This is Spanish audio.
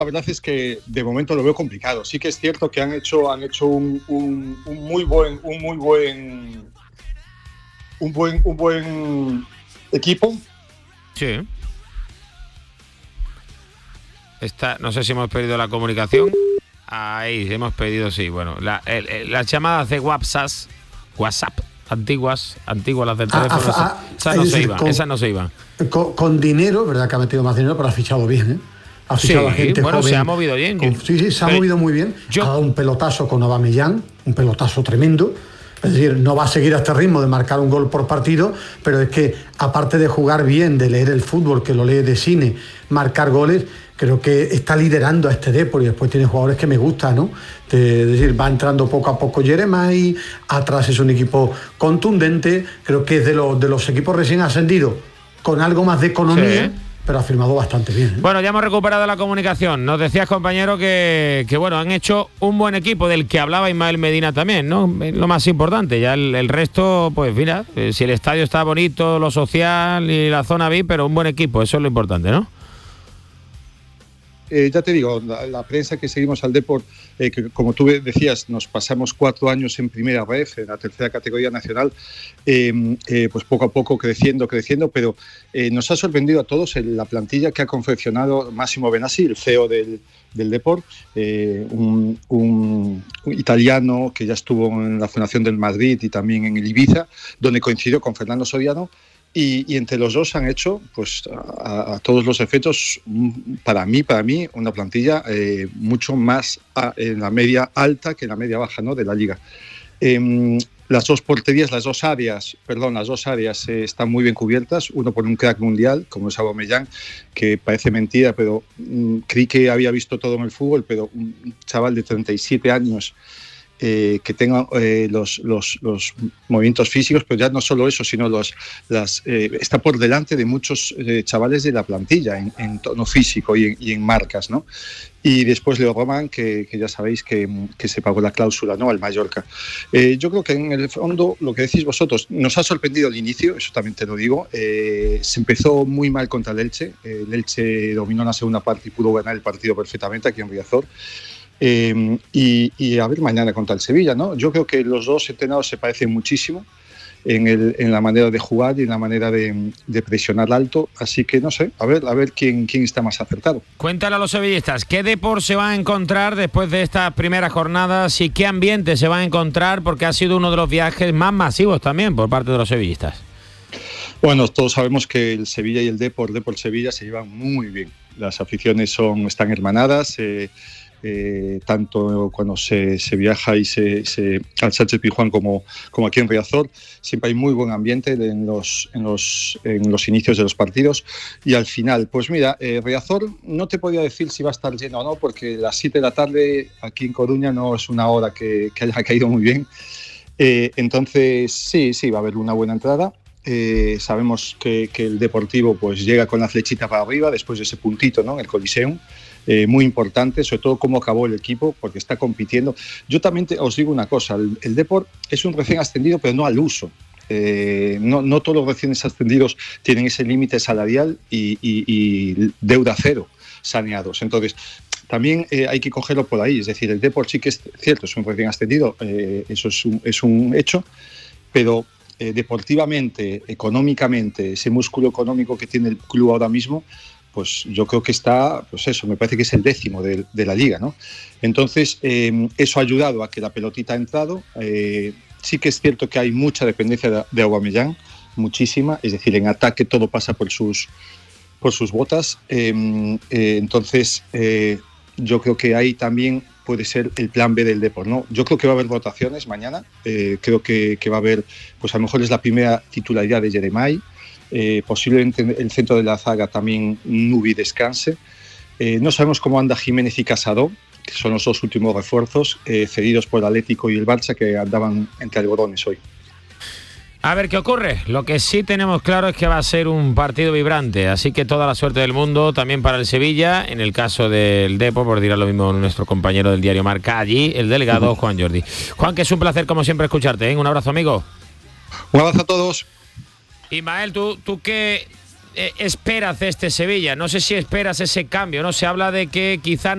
La verdad es que de momento lo veo complicado. Sí que es cierto que han hecho un muy buen equipo. Sí. No sé si hemos perdido la comunicación. Ahí hemos perdido, sí. Bueno, las llamadas de WhatsApp antiguas las del teléfono, esas no se iban. Con dinero, verdad que ha metido más dinero, pero ha fichado bien, ¿eh? Ha fichado a gente joven. Se ha movido bien. Se ha movido muy bien. Ha dado un pelotazo con Aubameyang, un pelotazo tremendo. Es decir, no va a seguir a este ritmo de marcar un gol por partido, pero es que aparte de jugar bien, de leer el fútbol, que lo lee de cine, marcar goles, creo que está liderando a este Depor y después tiene jugadores que me gustan, ¿no? Es decir, va entrando poco a poco Jeremai, atrás es un equipo contundente, creo que es de los equipos recién ascendidos, con algo más de economía. Sí. Pero ha firmado bastante bien, ¿eh? Bueno, ya hemos recuperado la comunicación. Nos decías, compañero, que bueno, han hecho un buen equipo, del que hablaba Ismael Medina también, ¿no? Lo más importante. Ya el resto, pues mira, si el estadio está bonito, lo social y la zona VIP, pero un buen equipo, eso es lo importante, ¿no? Ya te digo, la prensa que seguimos al Depor, que como tú decías, nos pasamos 4 años en primera ref, en la tercera categoría nacional, pues poco a poco creciendo, pero nos ha sorprendido a todos la plantilla que ha confeccionado Massimo Benassi, el CEO del Depor, un italiano que ya estuvo en la Fundación del Madrid y también en el Ibiza, donde coincidió con Fernando Soriano. Y entre los dos han hecho, pues a todos los efectos, para mí, una plantilla mucho más en la media alta que en la media baja, ¿no?, de la liga. Las dos áreas están muy bien cubiertas. Uno por un crack mundial, como es Aubameyang, que parece mentira, pero creí que había visto todo en el fútbol, pero un chaval de 37 años... que tenga los movimientos físicos, pero ya no solo eso, sino está por delante de muchos chavales de la plantilla en tono físico y en marcas, ¿no? Y después Leo Roman, que ya sabéis que se pagó la cláusula, ¿no?, al Mallorca. Yo creo que en el fondo, lo que decís vosotros, nos ha sorprendido el inicio, eso también te lo digo. Se empezó muy mal contra el Elche. El Elche dominó la segunda parte y pudo ganar el partido perfectamente aquí en Riazor. Y a ver mañana contra el Sevilla, ¿no? Yo creo que los dos entrenados se parecen muchísimo en la manera de jugar y en la manera de presionar alto, así que no sé, a ver quién está más acertado. Cuéntale a los sevillistas, ¿qué Depor se va a encontrar después de estas primeras jornadas y qué ambiente se va a encontrar? Porque ha sido uno de los viajes más masivos también por parte de los sevillistas. Bueno, todos sabemos que el Sevilla y el Depor-Sevilla se llevan muy bien. Las aficiones están hermanadas, tanto cuando se viaja y al Sánchez-Pizjuán como aquí en Riazor, siempre hay muy buen ambiente en los inicios de los partidos. Y al final, pues mira, Riazor no te podía decir si va a estar lleno o no, porque las 7 de la tarde aquí en Coruña no es una hora que haya caído muy bien. Entonces sí, va a haber una buena entrada. Sabemos que el Deportivo pues llega con la flechita para arriba después de ese puntito, ¿no?, en el Coliseum. Muy importante, sobre todo cómo acabó el equipo, porque está compitiendo. Yo también os digo una cosa, el Depor es un recién ascendido, pero no al uso. No todos los recién ascendidos tienen ese límite salarial y deuda cero saneados. Entonces, también hay que cogerlo por ahí. Es decir, el Depor sí que es cierto, es un recién ascendido, eso es un hecho, pero deportivamente, económicamente, ese músculo económico que tiene el club ahora mismo, pues yo creo que está, pues eso, me parece que es el 10º de la liga, ¿no? Entonces, eso ha ayudado a que la pelotita ha entrado. Sí que es cierto que hay mucha dependencia de Aubameyang, muchísima, es decir, en ataque todo pasa por sus botas. Entonces, yo creo que ahí también puede ser el plan B del Depor, ¿no? Yo creo que va a haber rotaciones mañana, creo que va a haber, pues a lo mejor es la primera titularidad de Jeremai. Posiblemente el centro de la zaga también Nubi descanse. No sabemos cómo anda Jiménez y Casado, que son los dos últimos refuerzos cedidos por el Atlético y el Barça, que andaban entre algodones hoy. A ver qué ocurre. Lo que sí tenemos claro es que va a ser un partido vibrante, así que toda la suerte del mundo también para el Sevilla. En el caso del Depor, por dirá lo mismo nuestro compañero del diario Marca allí, el delegado Juan Jordi. Juan, que es un placer como siempre escucharte, ¿eh? Un abrazo, amigo. Un abrazo a todos. Ismael, ¿tú qué esperas de este Sevilla? No sé si esperas ese cambio, ¿no? Se habla de que quizá